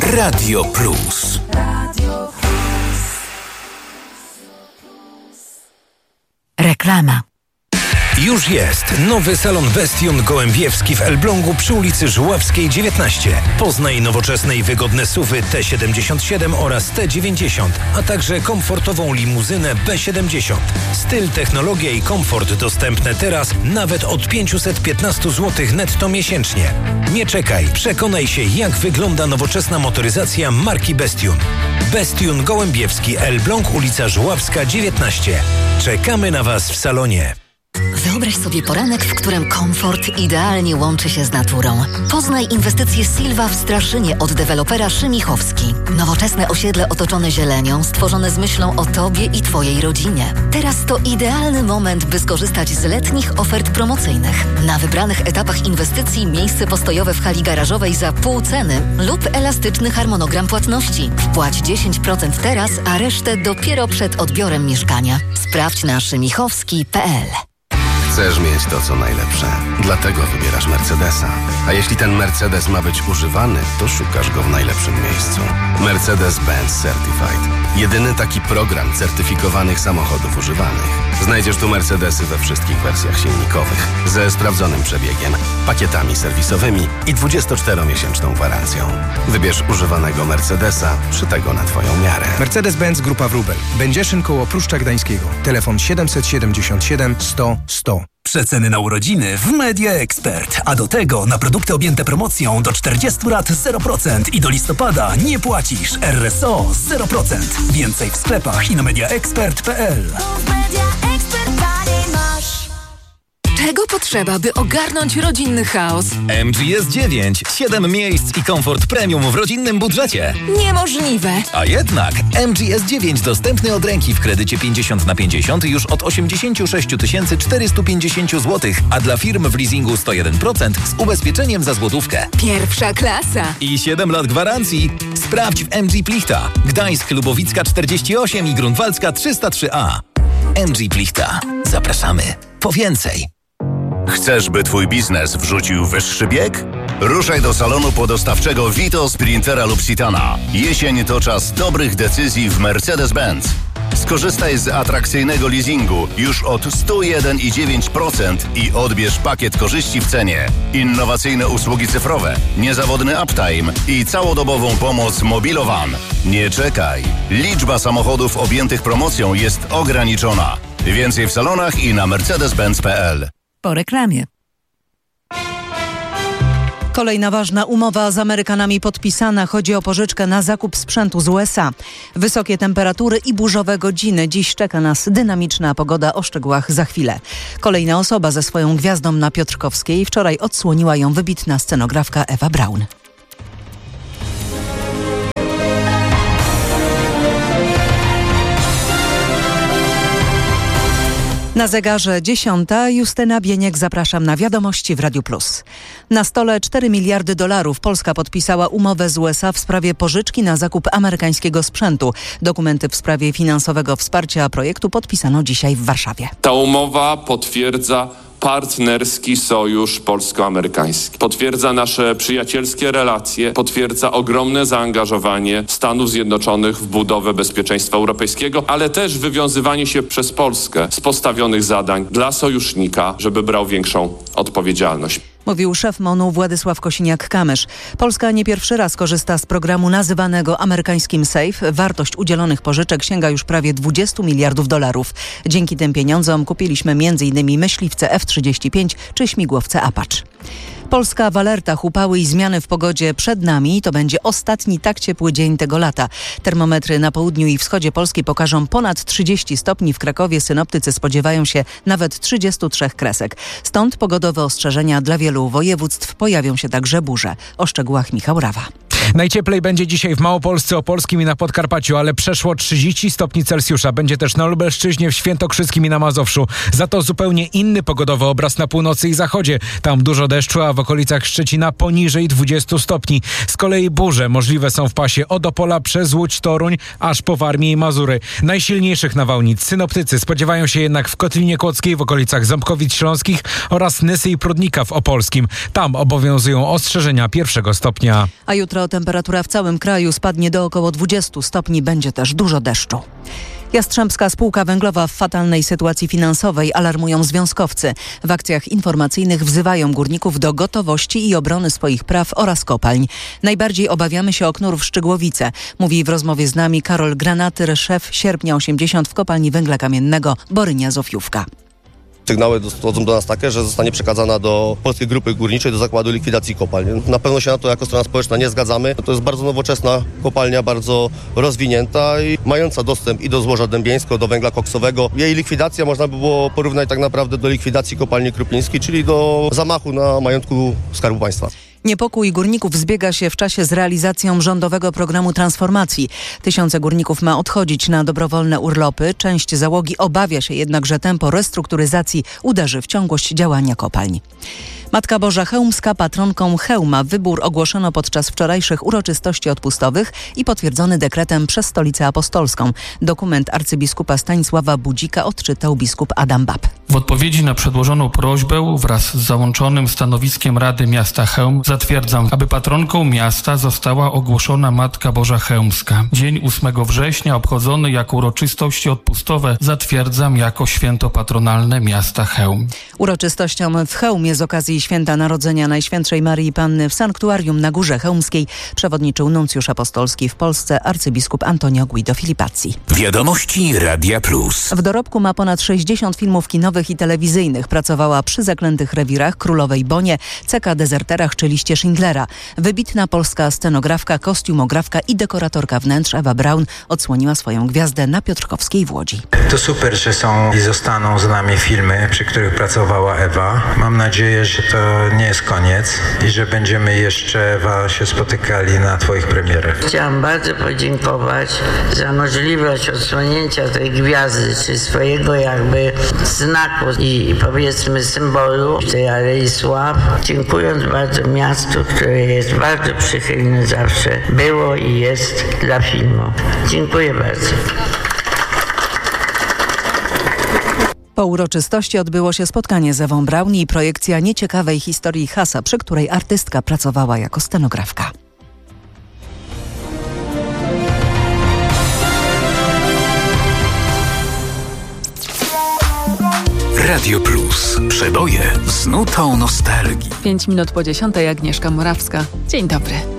Radio Plus. Reklama. Już jest nowy salon Bestion Gołębiewski w Elblągu przy ulicy Żuławskiej 19. Poznaj nowoczesne i wygodne SUV-y T77 oraz T90, a także komfortową limuzynę B70. Styl, technologia i komfort dostępne teraz nawet od 515 zł netto miesięcznie. Nie czekaj, przekonaj się, jak wygląda nowoczesna motoryzacja marki Bestion. Bestion Gołębiewski, Elbląg, ulica Żuławska 19. Czekamy na Was w salonie. Wyobraź sobie poranek, w którym komfort idealnie łączy się z naturą. Poznaj inwestycje Silva w Straszynie od dewelopera Szymichowski. Nowoczesne osiedle otoczone zielenią, stworzone z myślą o Tobie i Twojej rodzinie. Teraz to idealny moment, by skorzystać z letnich ofert promocyjnych. Na wybranych etapach inwestycji miejsce postojowe w hali garażowej za pół ceny lub elastyczny harmonogram płatności. Wpłać 10% teraz, a resztę dopiero przed odbiorem mieszkania. Sprawdź na szymichowski.pl. Chcesz mieć to, co najlepsze. Dlatego wybierasz Mercedesa. A jeśli ten Mercedes ma być używany, to szukasz go w najlepszym miejscu. Mercedes-Benz Certified. Jedyny taki program certyfikowanych samochodów używanych. Znajdziesz tu Mercedesy we wszystkich wersjach silnikowych, ze sprawdzonym przebiegiem, pakietami serwisowymi i 24-miesięczną gwarancją. Wybierz używanego Mercedesa, szytego na Twoją miarę. Mercedes-Benz Grupa Wróbel. Będzieszyn koło Pruszcza Gdańskiego. Telefon 777 100 100. Przeceny na urodziny w Media Expert. A do tego na produkty objęte promocją do 40 lat 0% i do listopada nie płacisz. RSO 0%. Więcej w sklepach i na mediaexpert.pl. Czego potrzeba, by ogarnąć rodzinny chaos? MGS 9. 7 miejsc i komfort premium w rodzinnym budżecie. Niemożliwe. A jednak MGS 9 dostępny od ręki w kredycie 50/50 już od 86 450 zł, a dla firm w leasingu 101% z ubezpieczeniem za złotówkę. Pierwsza klasa. I 7 lat gwarancji. Sprawdź w MG Plichta. Gdańsk, Lubowicka 48 i Grunwaldzka 303A. MG Plichta. Zapraszamy po więcej. Chcesz, by Twój biznes wrzucił wyższy bieg? Ruszaj do salonu podostawczego Vito, Sprintera lub Citana. Jesień to czas dobrych decyzji w Mercedes-Benz. Skorzystaj z atrakcyjnego leasingu już od 101,9% i odbierz pakiet korzyści w cenie. Innowacyjne usługi cyfrowe, niezawodny uptime i całodobową pomoc Mobilowan. Nie czekaj. Liczba samochodów objętych promocją jest ograniczona. Więcej w salonach i na mercedes-benz.pl. Po reklamie. Kolejna ważna umowa z Amerykanami podpisana. Chodzi o pożyczkę na zakup sprzętu z USA. Wysokie temperatury i burzowe godziny. Dziś czeka nas dynamiczna pogoda. O szczegółach za chwilę. Kolejna osoba ze swoją gwiazdą na Piotrkowskiej. Wczoraj odsłoniła ją wybitna scenografka Ewa Braun. Na zegarze 10. Justyna Bieniek, zapraszam na wiadomości w Radiu Plus. Na stole $4 miliardy. Polska podpisała umowę z USA w sprawie pożyczki na zakup amerykańskiego sprzętu. Dokumenty w sprawie finansowego wsparcia projektu podpisano dzisiaj w Warszawie. Ta umowa potwierdza partnerski sojusz polsko-amerykański. Potwierdza nasze przyjacielskie relacje, potwierdza ogromne zaangażowanie Stanów Zjednoczonych w budowę bezpieczeństwa europejskiego, ale też wywiązywanie się przez Polskę z postawionych zadań dla sojusznika, żeby brał większą odpowiedzialność. Mówił szef MON-u Władysław Kosiniak-Kamysz. Polska nie pierwszy raz korzysta z programu nazywanego amerykańskim SAFE. Wartość udzielonych pożyczek sięga już prawie $20 miliardów. Dzięki tym pieniądzom kupiliśmy m.in. myśliwce F-35 czy śmigłowce Apache. Polska w alertach, upały i zmiany w pogodzie przed nami. To będzie ostatni tak ciepły dzień tego lata. Termometry na południu i wschodzie Polski pokażą ponad 30 stopni. W Krakowie synoptycy spodziewają się nawet 33 kresek. Stąd pogodowe ostrzeżenia dla wielu województw. Pojawią się także burze. O szczegółach Michał Rawa. Najcieplej będzie dzisiaj w Małopolsce, Opolskim i na Podkarpaciu, ale przeszło 30 stopni Celsjusza. Będzie też na Lubelszczyźnie, w Świętokrzyskim i na Mazowszu. Za to zupełnie inny pogodowy obraz na północy i zachodzie. Tam dużo deszczu, a w okolicach Szczecina poniżej 20 stopni. Z kolei burze możliwe są w pasie od Opola przez Łódź, Toruń, aż po Warmię i Mazury. Najsilniejszych nawałnic synoptycy spodziewają się jednak w Kotlinie Kłodzkiej, w okolicach Ząbkowic Śląskich oraz Nysy i Prudnika w Opolskim. Tam obowiązują ostrzeżenia 1 stopnia. A jutro temperatura w całym kraju spadnie do około 20 stopni, będzie też dużo deszczu. Jastrzębska Spółka Węglowa w fatalnej sytuacji finansowej, alarmują związkowcy. W akcjach informacyjnych wzywają górników do gotowości i obrony swoich praw oraz kopalń. Najbardziej obawiamy się o Knurów Szczygłowice, mówi w rozmowie z nami Karol Granatyr, szef Sierpnia 80 w kopalni węgla kamiennego Borynia Zofiówka. Sygnały dochodzą do nas takie, że zostanie przekazana do Polskiej Grupy Górniczej, do Zakładu Likwidacji Kopalń. Na pewno się na to jako strona społeczna nie zgadzamy. To jest bardzo nowoczesna kopalnia, bardzo rozwinięta i mająca dostęp i do złoża dębieńskiego, do węgla koksowego. Jej likwidacja można by było porównać tak naprawdę do likwidacji kopalni Krupińskiej, czyli do zamachu na majątku Skarbu Państwa. Niepokój górników zbiega się w czasie z realizacją rządowego programu transformacji. Tysiące górników ma odchodzić na dobrowolne urlopy. Część załogi obawia się jednak, że tempo restrukturyzacji uderzy w ciągłość działania kopalń. Matka Boża Chełmska patronką Chełma. Wybór ogłoszono podczas wczorajszych uroczystości odpustowych i potwierdzony dekretem przez Stolicę Apostolską. Dokument arcybiskupa Stanisława Budzika odczytał biskup Adam Bab. W odpowiedzi na przedłożoną prośbę wraz z załączonym stanowiskiem Rady Miasta Chełm zatwierdzam, aby patronką miasta została ogłoszona Matka Boża Chełmska. Dzień 8 września obchodzony jako uroczystości odpustowe zatwierdzam jako święto patronalne miasta Chełm. Uroczystościom w Chełmie z okazji Święta Narodzenia Najświętszej Maryi Panny w sanktuarium na Górze Chełmskiej przewodniczył nuncjusz apostolski w Polsce arcybiskup Antonio Guido Filipazzi. Wiadomości Radia Plus. W dorobku ma ponad 60 filmów kinowych i telewizyjnych. Pracowała przy Zaklętych Rewirach, Królowej Bonie, CK Dezerterach czy Liście Schindlera. Wybitna polska scenografka, kostiumografka i dekoratorka wnętrz Ewa Braun odsłoniła swoją gwiazdę na Piotrkowskiej w Łodzi. To super, że są i zostaną z nami filmy, przy których pracowała Ewa. Mam nadzieję, że to nie jest koniec i że będziemy jeszcze się spotykali na twoich premierach. Chciałam bardzo podziękować za możliwość odsłonięcia tej gwiazdy, czy swojego jakby znaku i powiedzmy symbolu tej Alei Sław. Dziękując bardzo miastu, które jest bardzo przychylne zawsze było i jest dla filmu. Dziękuję bardzo. Po uroczystości odbyło się spotkanie z Ewą Braun i projekcja nieciekawej historii Hasa, przy której artystka pracowała jako scenografka. Radio Plus. Przeboje z nutą nostalgii. 5 minut po 10:00, Agnieszka Morawska. Dzień dobry.